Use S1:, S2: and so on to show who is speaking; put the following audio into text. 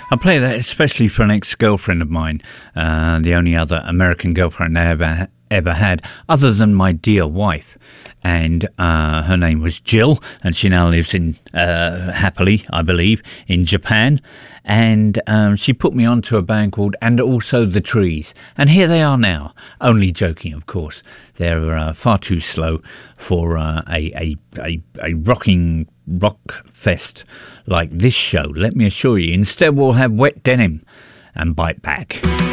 S1: I play that especially for an ex-girlfriend of mine, the only other American girlfriend I ever had, other than my dear wife. And her name was Jill, and she now lives in happily, I believe, in Japan. And she put me onto a band called And Also the Trees. And here they are now. Only joking, of course. They're far too slow for a rocking rock fest like this show. Let me assure you. Instead, we'll have Wet Denim and Bite Back.